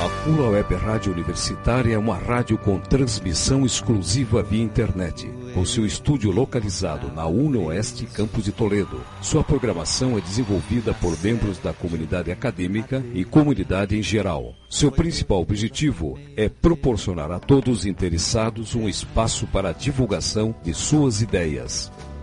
A Pula Web Rádio Universitária é uma rádio com transmissão exclusiva via internet, com seu estúdio localizado na UniOeste, campus de Toledo. Sua programação é desenvolvida por membros da comunidade acadêmica e comunidade em geral. Seu principal objetivo é proporcionar a todos interessados um espaço para a divulgação de suas ideias.